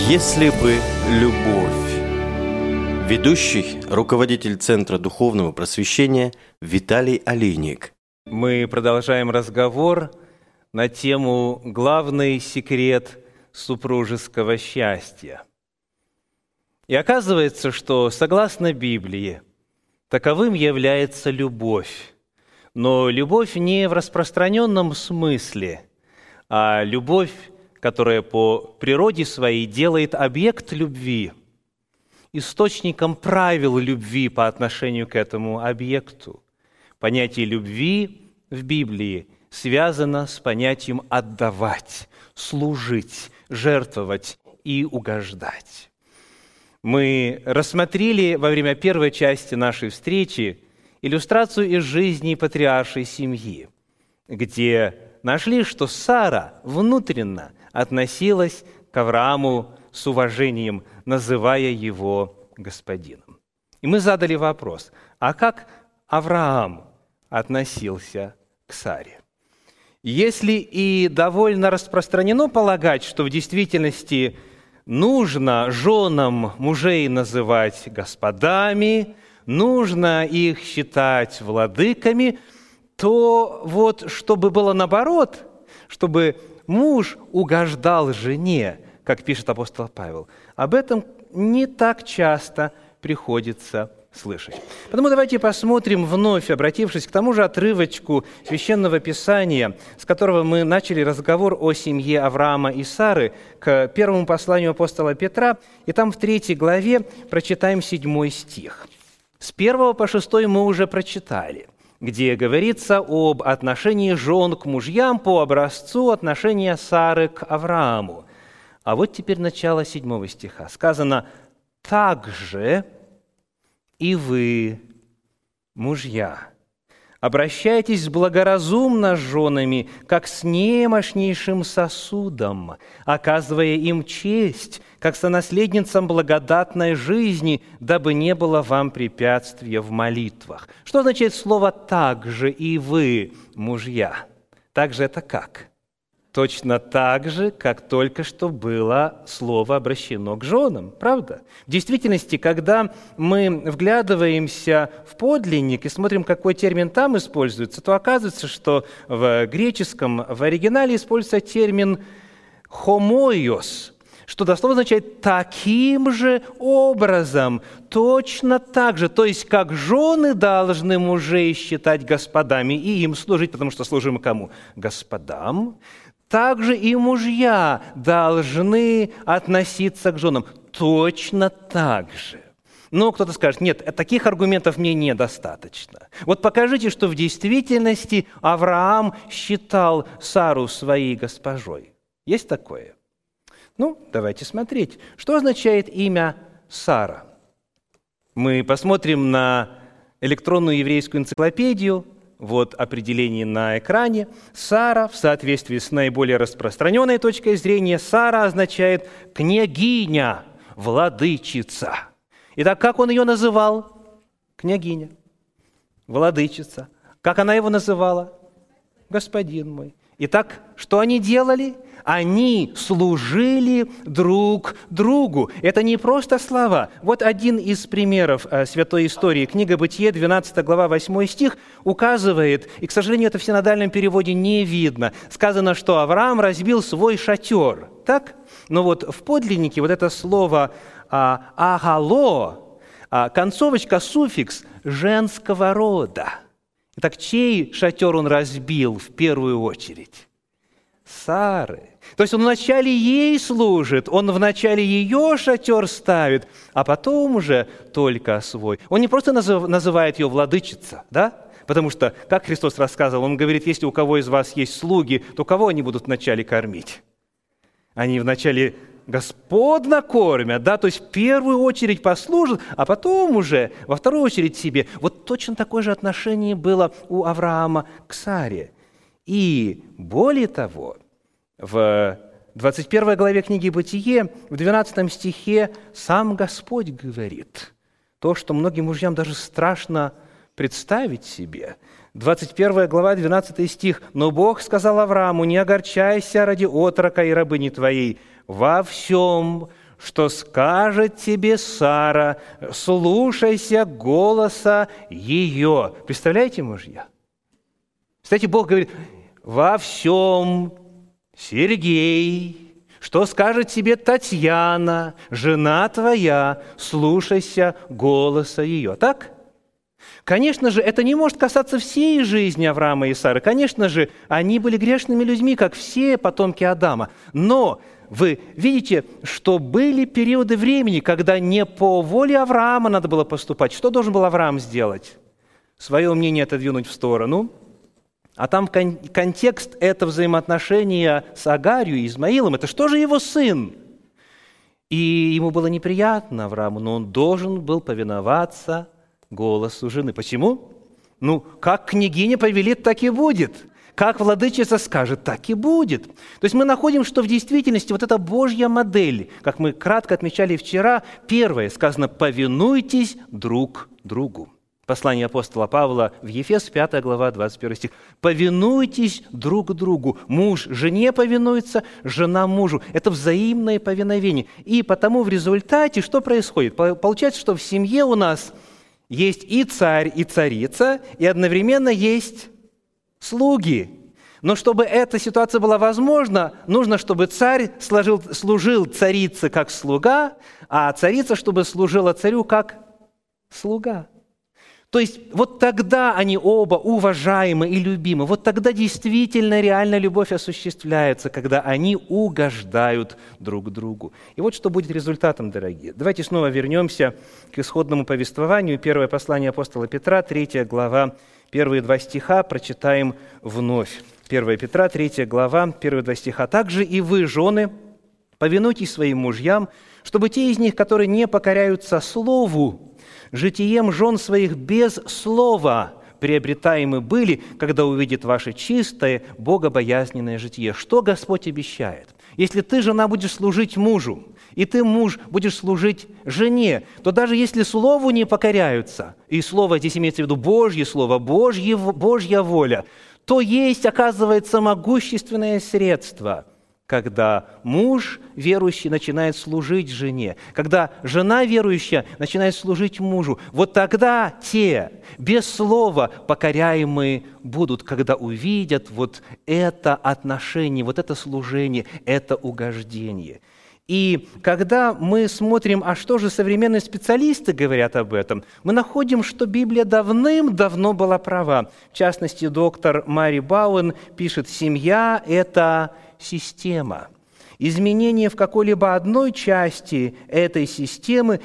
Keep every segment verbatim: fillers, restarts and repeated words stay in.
Если бы любовь. Ведущий, руководитель Центра духовного просвещения Виталий Олейник. Мы продолжаем разговор на тему «Главный секрет супружеского счастья». И оказывается, что, согласно Библии, таковым является любовь. Но любовь не в распространенном смысле, а любовь, которая по природе своей делает объект любви источником правил любви по отношению к этому объекту. Понятие любви в Библии связано с понятием «отдавать», «служить», «жертвовать» и «угождать». Мы рассмотрели во время первой части нашей встречи иллюстрацию из жизни патриаршей семьи, где нашли, что Сара внутренно относилась к Аврааму с уважением, называя его господином. И мы задали вопрос, а как Авраам относился к Саре? Если и довольно распространено полагать, что в действительности нужно женам мужей называть господами, нужно их считать владыками, то вот чтобы было наоборот, чтобы муж угождал жене, как пишет апостол Павел, об этом не так часто приходится слышать. Потому давайте посмотрим, вновь обратившись к тому же отрывочку Священного Писания, с которого мы начали разговор о семье Авраама и Сары, к первому посланию апостола Петра, и там в третьей главе прочитаем седьмой стих. С первого по шестой мы уже прочитали, где говорится об отношении жен к мужьям по образцу отношения Сары к Аврааму. А вот теперь начало седьмого стиха. Сказано: «Также и вы, мужья, обращайтесь благоразумно с женами, как с немощнейшим сосудом, оказывая им честь, как сонаследницам благодатной жизни, дабы не было вам препятствия в молитвах». Что означает слово «также и вы, мужья»? «Также» — это как? Точно так же, как только что было слово обращено к женам, правда? В действительности, когда мы вглядываемся в подлинник и смотрим, какой термин там используется, то оказывается, что в греческом, в оригинале используется термин «хомоиос», что дословно означает «таким же образом», точно так же, то есть как жены должны мужей считать господами и им служить, потому что служим кому? Господам. Также и мужья должны относиться к женам точно так же. Но кто-то скажет: нет, таких аргументов мне недостаточно. Вот покажите, что в действительности Авраам считал Сару своей госпожой. Есть такое? Ну, давайте смотреть. Что означает имя Сара? Мы посмотрим на электронную еврейскую энциклопедию. Вот определение на экране. Сара, в соответствии с наиболее распространенной точкой зрения, Сара означает «княгиня», «владычица». Итак, как он ее называл? Княгиня, владычица. Как она его называла? Господин мой. Итак, что они делали? Они служили друг другу. Это не просто слова. Вот один из примеров святой истории. Книга Бытие, двенадцатая глава, восьмой стих, указывает, и, к сожалению, это в синодальном переводе не видно, сказано, что Авраам разбил свой шатер. Так? Но вот в подлиннике вот это слово «агало», концовочка, суффикс женского рода. Итак, чей шатер он разбил в первую очередь? Сары. То есть он вначале ей служит, он вначале ее шатер ставит, а потом уже только свой. Он не просто назыв, называет ее владычица, да? Потому что, как Христос рассказывал, Он говорит: если у кого из вас есть слуги, то кого они будут вначале кормить? Они вначале Господь накормят, да, то есть в первую очередь послужат, а потом уже во вторую очередь себе. Вот точно такое же отношение было у Авраама к Саре. И более того, в двадцать первой главе книги «Бытие», в двенадцатом стихе сам Господь говорит то, что многим мужьям даже страшно представить себе. двадцать первая глава, двенадцатый стих. «Но Бог сказал Аврааму: не огорчайся ради отрока и рабыни твоей, во всем, что скажет тебе Сара, слушайся голоса ее». Представляете, мужья? Кстати, Бог говорит: «Во всем, Сергей, что скажет тебе Татьяна, жена твоя, слушайся голоса ее». Так? Конечно же, это не может касаться всей жизни Авраама и Сары. Конечно же, они были грешными людьми, как все потомки Адама. Но вы видите, что были периоды времени, когда не по воле Авраама надо было поступать. Что должен был Авраам сделать? Свое мнение отодвинуть в сторону. А там кон- контекст – это взаимоотношения с Агарью и Измаилом. Это что же его сын? И ему было неприятно Аврааму, но он должен был повиноваться голосу жены. Почему? Ну, как княгиня повелит, так и будет. Как владычица скажет, так и будет. То есть мы находим, что в действительности вот эта Божья модель, как мы кратко отмечали вчера, первое сказано: «Повинуйтесь друг другу». Послание апостола Павла в Ефес, пятая глава, двадцать первый стих. «Повинуйтесь друг другу». Муж жене повинуется, жена мужу. Это взаимное повиновение. И потому в результате что происходит? Получается, что в семье у нас есть и царь, и царица, и одновременно есть слуги. Но чтобы эта ситуация была возможна, нужно, чтобы царь сложил, служил царице как слуга, а царица, чтобы служила царю как слуга. То есть вот тогда они оба уважаемы и любимы. Вот тогда действительно реально любовь осуществляется, когда они угождают друг другу. И вот что будет результатом, дорогие. Давайте снова вернемся к исходному повествованию. Первое послание апостола Петра, третья глава, первые два стиха прочитаем вновь. первое Петра, третья глава, первые два стиха. «Также и вы, жены, повинуйтесь своим мужьям, чтобы те из них, которые не покоряются слову, житием жен своих без слова приобретаемы были, когда увидит ваше чистое, богобоязненное житие». Что Господь обещает? Если ты, жена, будешь служить мужу, и ты, муж, будешь служить жене, то даже если слову не покоряются, и слово здесь имеется в виду Божье слово, Божье, Божья воля, то есть, оказывается, могущественное средство – когда муж верующий начинает служить жене, когда жена верующая начинает служить мужу, вот тогда те без слова покоряемые будут, когда увидят вот это отношение, вот это служение, это угождение. И когда мы смотрим, а что же современные специалисты говорят об этом, мы находим, что Библия давным-давно была права. В частности, доктор Мари Бауэн пишет: «Семья – это система. Изменение в какой-либо одной части этой системы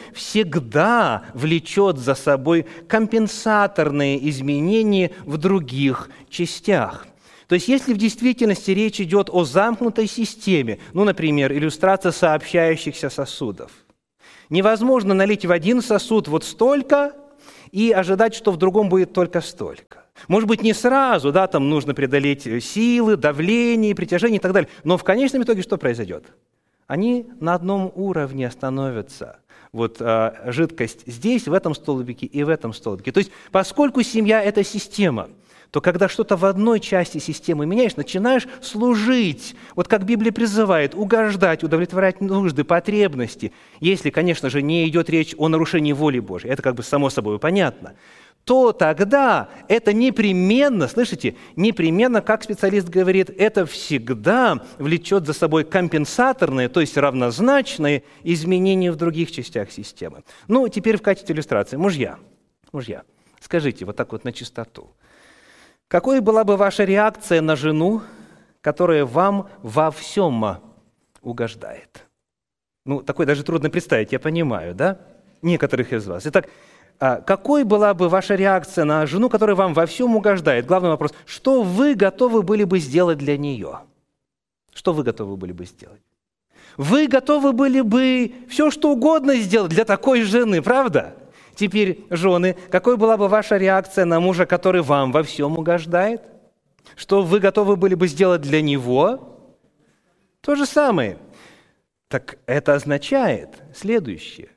всегда влечет за собой компенсаторные изменения в других частях». То есть, если в действительности речь идет о замкнутой системе, ну, например, иллюстрация сообщающихся сосудов, невозможно налить в один сосуд вот столько и ожидать, что в другом будет только столько. Может быть, не сразу, да, там нужно преодолеть силы, давление, притяжение и так далее. Но в конечном итоге что произойдет? Они на одном уровне становятся. Вот а, жидкость здесь, в этом столбике и в этом столбике. То есть, поскольку семья – это система, то когда что-то в одной части системы меняешь, начинаешь служить, вот как Библия призывает, угождать, удовлетворять нужды, потребности. Если, конечно же, не идет речь о нарушении воли Божьей, это как бы само собой понятно, то тогда это непременно, слышите, непременно, как специалист говорит, это всегда влечет за собой компенсаторные, то есть равнозначные изменения в других частях системы. Ну, теперь в качестве иллюстрации. Мужья, мужья, скажите вот так вот на чистоту. Какой была бы ваша реакция на жену, которая вам во всем угождает? Ну, такое даже трудно представить, я понимаю, да? Некоторых из вас. Итак, какой была бы ваша реакция на жену, которая вам во всем угождает? Главный вопрос, что вы готовы были бы сделать для нее? Что вы готовы были бы сделать? Вы готовы были бы все, что угодно сделать для такой жены, правда? Теперь, жены, какой была бы ваша реакция на мужа, который вам во всем угождает? Что вы готовы были бы сделать для него? То же самое. Так это означает следующее.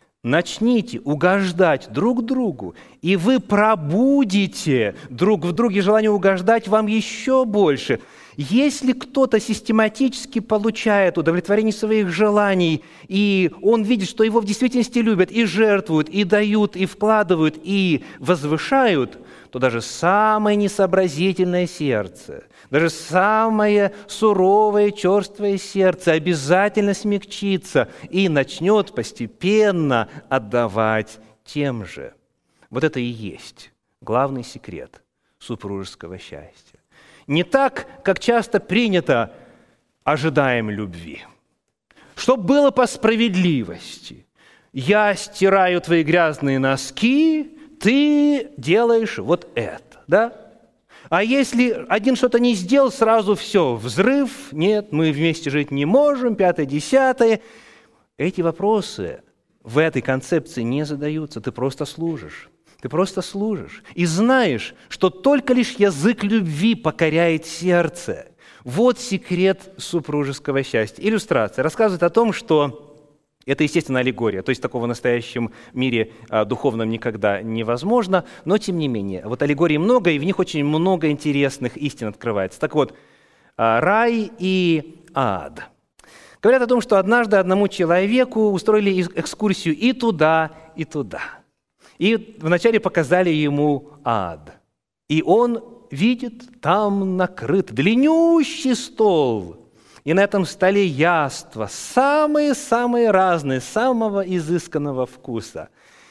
Начните угождать друг другу, и вы пробудите друг в друге желание угождать вам еще больше. Если кто-то систематически получает удовлетворение своих желаний, и он видит, что его в действительности любят, и жертвуют, и дают, и вкладывают, и возвышают, то даже самое несообразительное сердце, даже самое суровое, черствое сердце обязательно смягчится и начнет постепенно отдавать тем же. Вот это и есть главный секрет супружеского счастья. Не так, как часто принято, ожидаем любви. Чтоб было по справедливости. Я стираю твои грязные носки, ты делаешь вот это, да? А если один что-то не сделал, сразу все, взрыв, нет, мы вместе жить не можем, пятое, десятое. Эти вопросы в этой концепции не задаются, ты просто служишь. Ты просто служишь и знаешь, что только лишь язык любви покоряет сердце. Вот секрет супружеского счастья. Иллюстрация рассказывает о том, что это, естественно, аллегория, то есть такого в настоящем мире а, духовном никогда невозможно, но тем не менее. Вот аллегорий много, и в них очень много интересных истин открывается. Так вот, а, рай и ад. Говорят о том, что однажды одному человеку устроили экскурсию и туда, и туда. И вначале показали ему ад. И он видит, там накрыт длиннющий стол. И на этом столе яства, самые-самые разные, самого изысканного вкуса.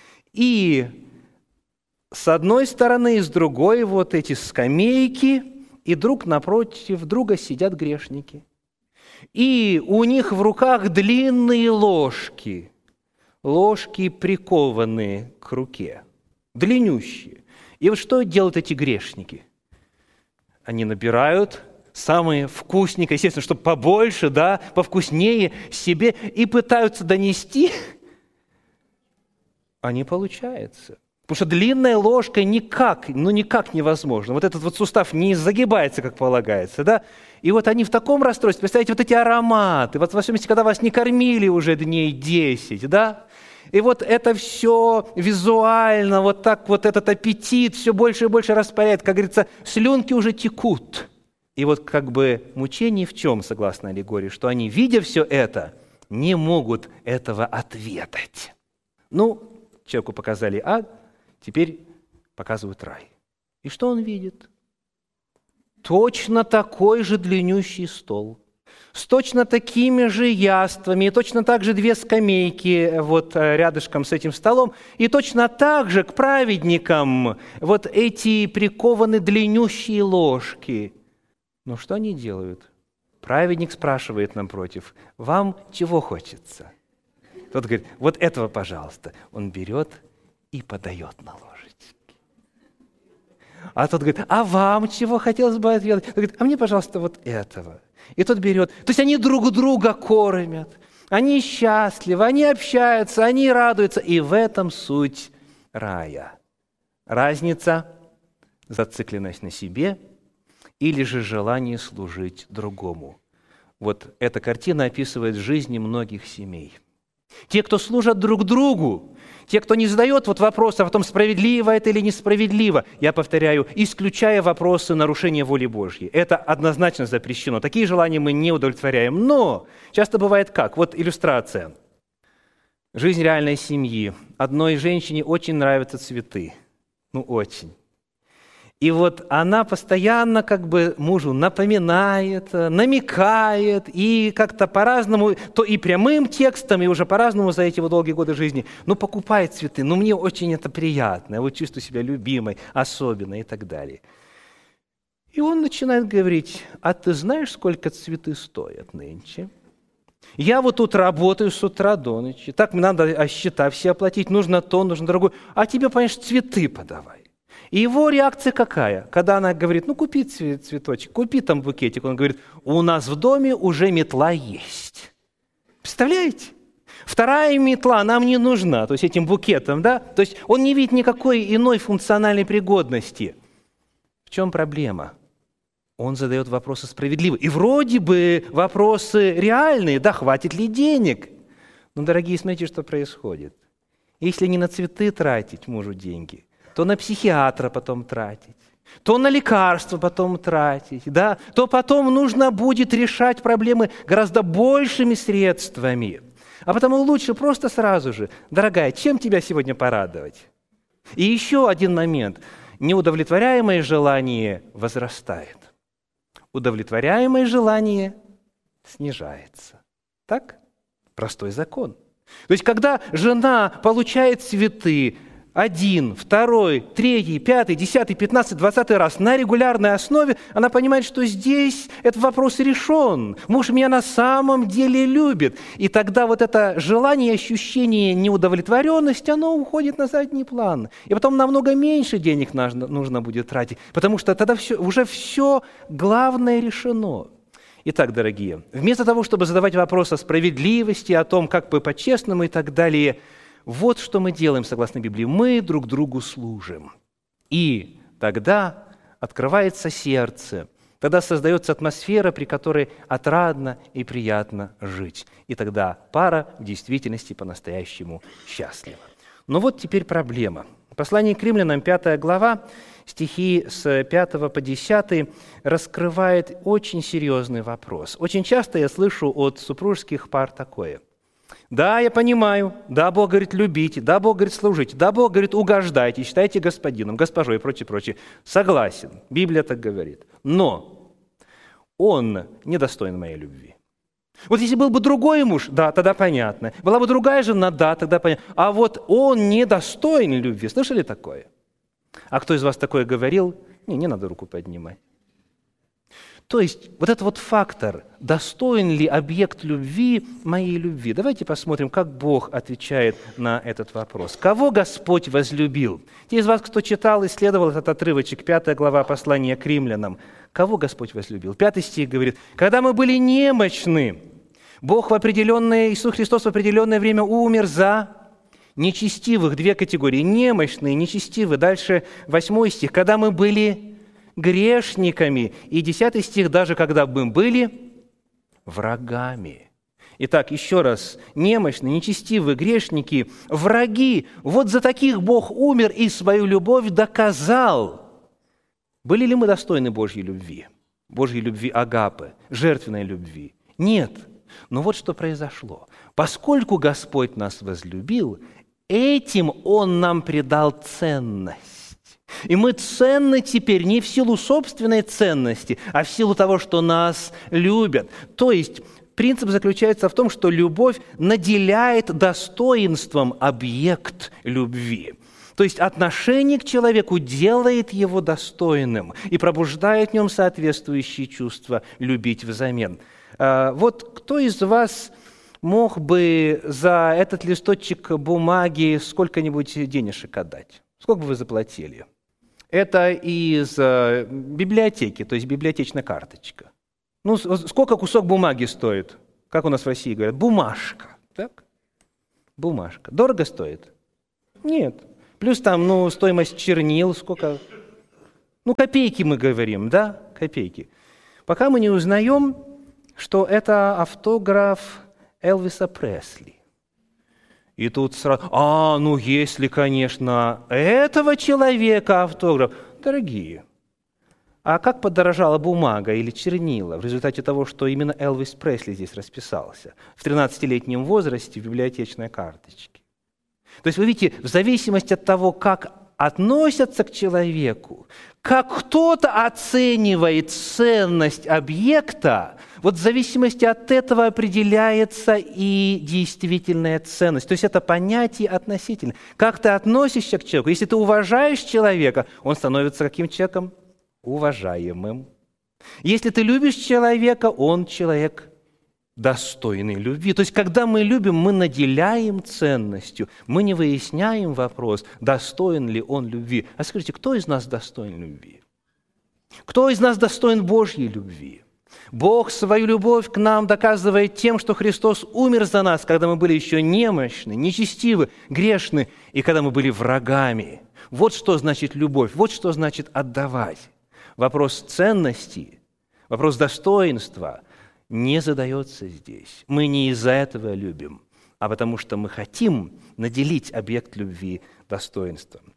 И с одной стороны и с другой вот эти скамейки, и друг напротив друга сидят грешники. И у них в руках длинные ложки. Ложки, прикованные к руке, длиннющие. И вот что делают эти грешники? Они набирают самые вкусненькие, естественно, чтобы побольше, да, повкуснее себе, и пытаются донести, а не получается. Потому что длинная ложка никак, ну никак невозможно. Вот этот вот сустав не загибается, как полагается, да? И вот они в таком расстройстве. Представляете, вот эти ароматы, вот в особенности, когда вас не кормили уже дней десять, да? И вот это все визуально, вот так вот этот аппетит все больше и больше распаляет. Как говорится, слюнки уже текут. И вот как бы мучение в чем, согласно аллегории, что они, видя все это, не могут этого ответать. Ну, человеку показали ад, теперь показывают рай. И что он видит? Точно такой же длиннющий стол, с точно такими же яствами, и точно так же две скамейки вот рядышком с этим столом, и точно так же к праведникам вот эти прикованы длиннющие ложки. Ну что они делают? Праведник спрашивает напротив, вам чего хочется? Тот говорит, вот этого, пожалуйста. Он берет и подает на ложечки. А тот говорит, а вам чего хотелось бы отведать? Он говорит, а мне, пожалуйста, вот этого. И тот берет. То есть они друг друга кормят, они счастливы, они общаются, они радуются. И в этом суть рая. Разница – зацикленность на себе или же желание служить другому. Вот эта картина описывает жизни многих семей. Те, кто служат друг другу, те, кто не задает вот вопросов о том, справедливо это или несправедливо, я повторяю, исключая вопросы нарушения воли Божьей. Это однозначно запрещено. Такие желания мы не удовлетворяем. Но часто бывает как? Вот иллюстрация. Жизнь реальной семьи. Одной женщине очень нравятся цветы. Ну, очень. И вот она постоянно как бы мужу напоминает, намекает, и как-то по-разному, то и прямым текстом, и уже по-разному за эти вот долгие годы жизни, ну, покупает цветы, ну, мне очень это приятно, я вот чувствую себя любимой, особенно и так далее. И он начинает говорить, а ты знаешь, сколько цветы стоят нынче? Я вот тут работаю с утра до ночи, так мне надо счета все оплатить, нужно то, нужно другое, а тебе, понимаешь, цветы подавай. И его реакция какая? Когда она говорит, ну, купи цветочек, купи там букетик. Он говорит, у нас в доме уже метла есть. Представляете? Вторая метла нам не нужна, то есть этим букетом, да? То есть он не видит никакой иной функциональной пригодности. В чем проблема? Он задает вопросы справедливые. И вроде бы вопросы реальные, да, хватит ли денег? Но, дорогие, смотрите, что происходит. Если не на цветы тратить мужу деньги, то на психиатра потом тратить, то на лекарства потом тратить, да, то потом нужно будет решать проблемы гораздо большими средствами. А потому лучше просто сразу же: дорогая, чем тебя сегодня порадовать? И еще один момент. Неудовлетворяемое желание возрастает. Удовлетворяемое желание снижается. Так? Простой закон. То есть, когда жена получает цветы один, второй, третий, пятый, десятый, пятнадцатый, двадцатый раз на регулярной основе, она понимает, что здесь этот вопрос решен. Муж меня на самом деле любит. И тогда вот это желание, ощущение неудовлетворенности, оно уходит на задний план. И потом намного меньше денег нужно, нужно будет тратить, потому что тогда все, уже все главное решено. Итак, дорогие, вместо того, чтобы задавать вопрос о справедливости, о том, как бы по-честному и так далее, вот что мы делаем, согласно Библии. Мы друг другу служим. И тогда открывается сердце, тогда создается атмосфера, при которой отрадно и приятно жить. И тогда пара в действительности по-настоящему счастлива. Но вот теперь проблема. Послание к Римлянам, пятая глава, стихи с пятого по десятый, раскрывает очень серьезный вопрос. Очень часто я слышу от супружеских пар такое: да, я понимаю, да, Бог говорит, любите, да, Бог говорит, служите, да, Бог говорит, угождайте, считайте господином, госпожой и прочее, прочее. Согласен, Библия так говорит. Но он недостоин моей любви. Вот если был бы другой муж, да, тогда понятно. Была бы другая жена, да, тогда понятно. А вот он недостоин любви. Слышали такое? А кто из вас такое говорил? Не, не надо руку поднимать. То есть вот этот вот фактор, достоин ли объект любви моей любви. Давайте посмотрим, как Бог отвечает на этот вопрос. Кого Господь возлюбил? Те из вас, кто читал, исследовал этот отрывочек, пятая глава послания к Римлянам. Кого Господь возлюбил? Пятый стих говорит: «Когда мы были немощны, Бог в определенное, Иисус Христос в определенное время умер за нечестивых». Две категории: немощные, нечестивые. Дальше восьмой стих: «Когда мы были грешниками». И десятый стих: «Даже когда мы были врагами». Итак, еще раз: немощные, нечестивые, грешники, враги. Вот за таких Бог умер и свою любовь доказал. Были ли мы достойны Божьей любви? Божьей любви агапы, жертвенной любви? Нет. Но вот что произошло. Поскольку Господь нас возлюбил, этим Он нам придал ценность. И мы ценны теперь не в силу собственной ценности, а в силу того, что нас любят. То есть принцип заключается в том, что любовь наделяет достоинством объект любви. То есть отношение к человеку делает его достойным и пробуждает в нем соответствующие чувства любить взамен. Вот кто из вас мог бы за этот листочек бумаги сколько-нибудь денежек отдать? Сколько бы вы заплатили? Это из библиотеки, то есть библиотечная карточка. Ну, сколько кусок бумаги стоит? Как у нас в России говорят? Бумажка. Так? Бумажка. Дорого стоит? Нет. Плюс там, ну, стоимость чернил, сколько? Ну, копейки мы говорим, да? Копейки. Пока мы не узнаем, что это автограф Элвиса Пресли. И тут сразу: а, ну, если, конечно, этого человека автограф. Дорогие, а как подорожала бумага или чернила в результате того, что именно Элвис Пресли здесь расписался в тринадцатилетнем возрасте в библиотечной карточке? То есть вы видите, в зависимости от того, как относятся к человеку, как кто-то оценивает ценность объекта, вот в зависимости от этого определяется и действительная ценность. То есть это понятие относительно. Как ты относишься к человеку? Если ты уважаешь человека, он становится каким человеком? Уважаемым. Если ты любишь человека, он человек достойный любви. То есть, когда мы любим, мы наделяем ценностью, мы не выясняем вопрос, достоин ли он любви. А скажите, кто из нас достоин любви? Кто из нас достоин Божьей любви? Бог свою любовь к нам доказывает тем, что Христос умер за нас, когда мы были еще немощны, нечестивы, грешны, и когда мы были врагами. Вот что значит любовь, вот что значит отдавать. Вопрос ценности, вопрос достоинства не задается здесь. Мы не из-за этого любим, а потому что мы хотим наделить объект любви достоинством.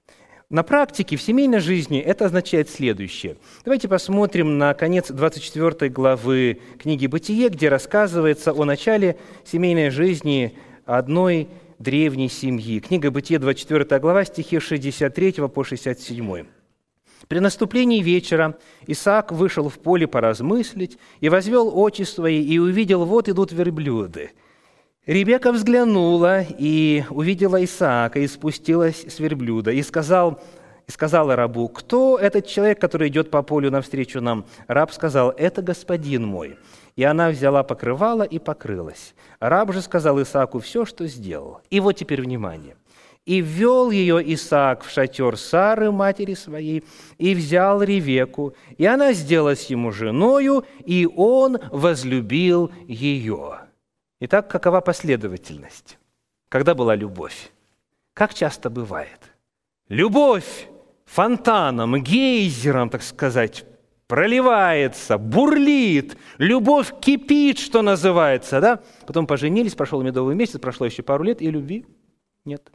На практике, в семейной жизни это означает следующее. Давайте посмотрим на конец двадцать четвёртой главы книги «Бытие», где рассказывается о начале семейной жизни одной древней семьи. Книга «Бытие», двадцать четвёртая глава, стихи с шестьдесят третьего по шестьдесят седьмой. «При наступлении вечера Исаак вышел в поле поразмыслить и возвел очи свои, и увидел, вот идут верблюды. Ребекка взглянула и увидела Исаака, и спустилась с верблюда, и, сказал, и сказала рабу: «Кто этот человек, который идет по полю навстречу нам?» Раб сказал: «Это господин мой». И она взяла покрывало и покрылась. Раб же сказал Исааку все, что сделал. И вот теперь внимание. «И ввел ее Исаак в шатер Сары, матери своей, и взял Ревекку, и она сделалась ему женою, и он возлюбил ее». Итак, какова последовательность? Когда была любовь? Как часто бывает? Любовь фонтаном, гейзером, так сказать, проливается, бурлит, любовь кипит, что называется, да? Потом поженились, прошел медовый месяц, прошло еще пару лет, и любви нет.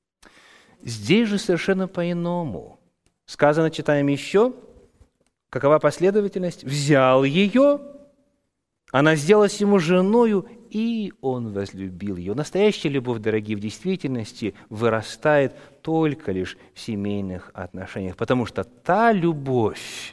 Здесь же совершенно по-иному. Сказано, читаем еще, какова последовательность? «Взял ее, она сделалась ему женою, и он возлюбил ее». Настоящая любовь, дорогие, в действительности вырастает только лишь в семейных отношениях, потому что та любовь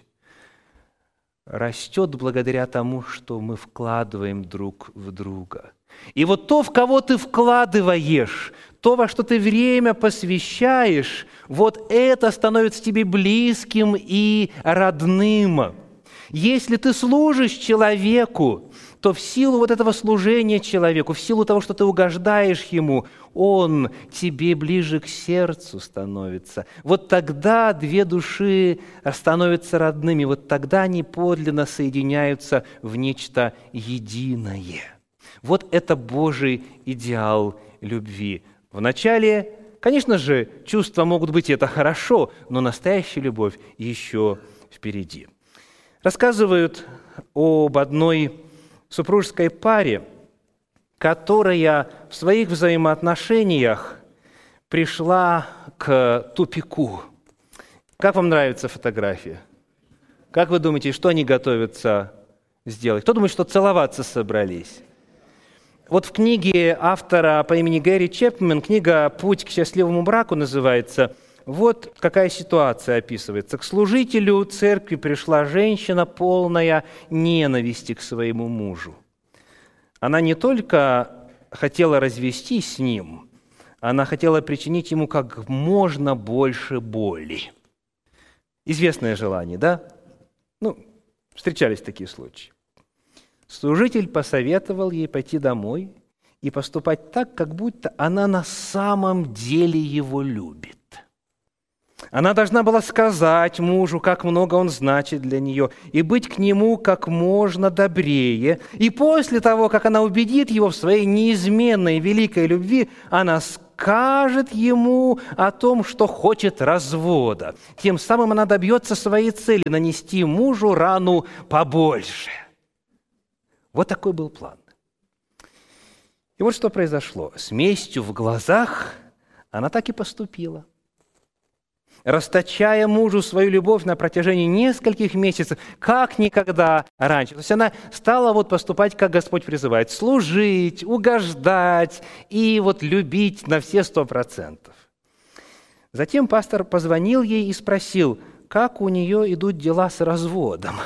растет благодаря тому, что мы вкладываем друг в друга. И вот то, в кого ты вкладываешь, то, во что ты время посвящаешь, вот это становится тебе близким и родным. Если ты служишь человеку, то в силу вот этого служения человеку, в силу того, что ты угождаешь ему, он тебе ближе к сердцу становится. Вот тогда две души становятся родными, вот тогда они подлинно соединяются в нечто единое. Вот это Божий идеал любви. Вначале, конечно же, чувства могут быть, и это хорошо, но настоящая любовь еще впереди. Рассказывают об одной супружеской паре, которая в своих взаимоотношениях пришла к тупику. Как вам нравится фотография? Как вы думаете, что они готовятся сделать? Кто думает, что целоваться собрались? Вот в книге автора по имени Гэри Чепмен, книга «Путь к счастливому браку» называется, вот какая ситуация описывается. К служителю церкви пришла женщина, полная ненависти к своему мужу. Она не только хотела развестись с ним, она хотела причинить ему как можно больше боли. Известное желание, да? Ну, встречались такие случаи. Служитель посоветовал ей пойти домой и поступать так, как будто она на самом деле его любит. Она должна была сказать мужу, как много он значит для нее, и быть к нему как можно добрее. И после того, как она убедит его в своей неизменной великой любви, она скажет ему о том, что хочет развода. Тем самым она добьется своей цели – нанести мужу рану побольше. Вот такой был план. И вот что произошло. С местью в глазах она так и поступила. Расточая мужу свою любовь на протяжении нескольких месяцев, как никогда раньше. То есть она стала вот поступать, как Господь призывает, служить, угождать и вот любить на все сто процентов. Затем пастор позвонил ей и спросил, как у нее идут дела с разводом.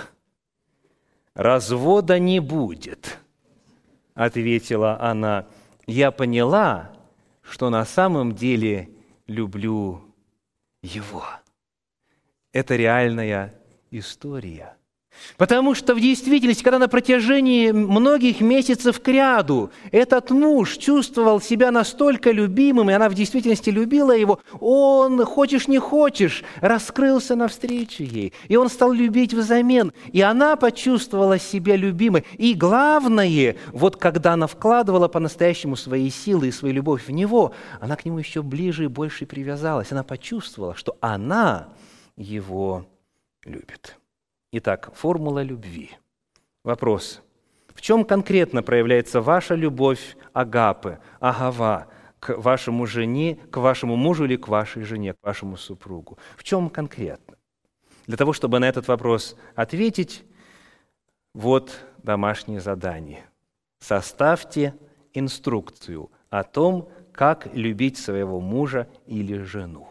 «Развода не будет», — ответила она. «Я поняла, что на самом деле люблю его». Это реальная история. Потому что в действительности, когда на протяжении многих месяцев кряду этот муж чувствовал себя настолько любимым, и она в действительности любила его, он, хочешь не хочешь, раскрылся навстречу ей. И он стал любить взамен. И она почувствовала себя любимой. И главное, вот когда она вкладывала по-настоящему свои силы и свою любовь в него, она к нему еще ближе и больше привязалась. Она почувствовала, что она его любит. Итак, формула любви. Вопрос. В чем конкретно проявляется ваша любовь агапы, агава, к вашему жене, к вашему мужу или к вашей жене, к вашему супругу? В чем конкретно? Для того, чтобы на этот вопрос ответить, вот домашнее задание. Составьте инструкцию о том, как любить своего мужа или жену.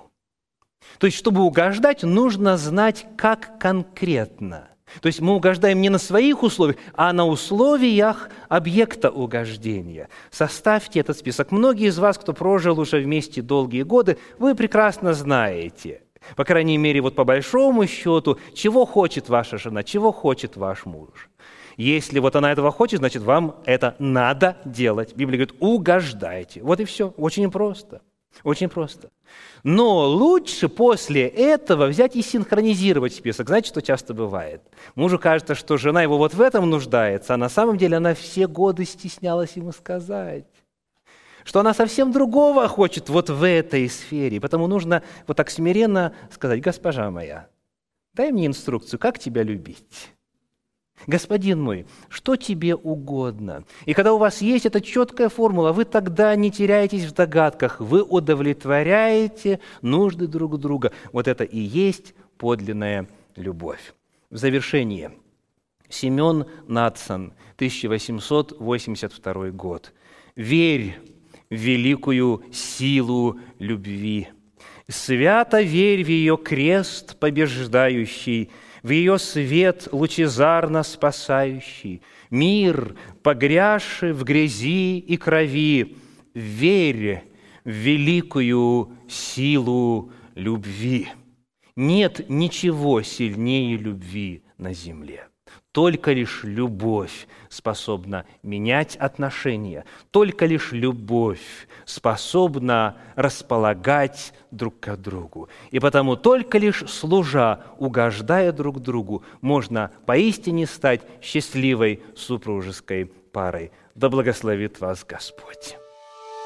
То есть, чтобы угождать, нужно знать, как конкретно. То есть мы угождаем не на своих условиях, а на условиях объекта угождения. Составьте этот список. Многие из вас, кто прожил уже вместе долгие годы, вы прекрасно знаете, по крайней мере, вот по большому счету, чего хочет ваша жена, чего хочет ваш муж. Если вот она этого хочет, значит, вам это надо делать. Библия говорит, угождайте. Вот и все. Очень просто. Очень просто. Но лучше после этого взять и синхронизировать список. Знаете, что часто бывает? Мужу кажется, что жена его вот в этом нуждается, а на самом деле она все годы стеснялась ему сказать, что она совсем другого хочет вот в этой сфере. Потому нужно вот так смиренно сказать, госпожа моя, дай мне инструкцию, как тебя любить. Господин мой, что тебе угодно? И когда у вас есть эта четкая формула, вы тогда не теряетесь в догадках, вы удовлетворяете нужды друг друга. Вот это и есть подлинная любовь. В завершение. Семен Надсон, тысяча восемьсот восемьдесят второй год. «Верь в великую силу любви. Свято верь в ее крест побеждающий, в ее свет лучезарно спасающий, мир, погрязший в грязи и крови, верь в великую силу любви. Нет ничего сильнее любви на земле. Только лишь любовь способна менять отношения. Только лишь любовь способна располагать друг к другу. И потому только лишь служа, угождая друг другу, можно поистине стать счастливой супружеской парой. Да благословит вас Господь!